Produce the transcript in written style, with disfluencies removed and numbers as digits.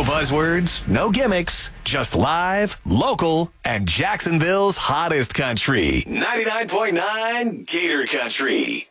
No buzzwords, no gimmicks, just live, local, and Jacksonville's hottest country. 99.9 Gator Country.